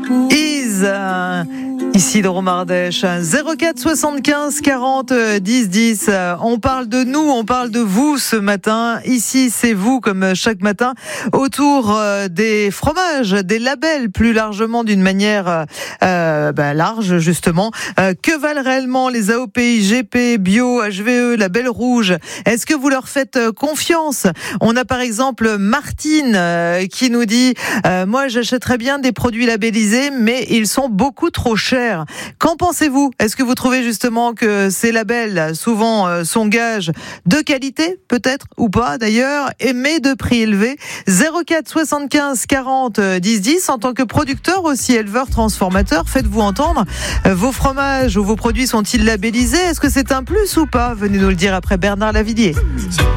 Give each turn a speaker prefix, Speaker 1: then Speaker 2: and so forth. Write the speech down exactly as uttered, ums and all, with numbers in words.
Speaker 1: Is euh, ici de Romardèche, zéro quatre soixante-quinze quarante dix dix. On parle de nous, on parle de vous ce matin. Ici, c'est vous, comme chaque matin, autour des fromages, des labels, plus largement d'une manière euh, bah, large, justement. Euh, que valent réellement les A O P, I G P, Bio, H V E, label rouge? Est-ce que vous leur faites confiance? On a par exemple Martine euh, qui nous dit euh, « Moi, j'achèterais bien des produits labellisés, mais ils sont beaucoup trop chers. » Qu'en pensez-vous? Est-ce que vous trouvez justement que ces labels, souvent, euh, sont gages de qualité, peut-être, ou pas d'ailleurs, mais de prix élevé? Zéro quatre soixante-quinze quarante dix dix. En tant que producteur aussi, éleveur, transformateur, faites-vous entendre. Euh, vos fromages ou vos produits sont-ils labellisés? Est-ce que c'est un plus ou pas? Venez nous le dire après Bernard Lavillier.